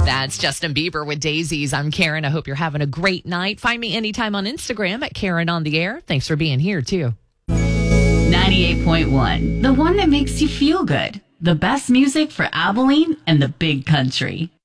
That's Justin Bieber with Daisies. I'm Karen. I hope you're having a great night. Find me anytime on Instagram at Karen on the Air. Thanks for being here, too. 98.1, the one that makes you feel good. The best music for Abilene and the big country.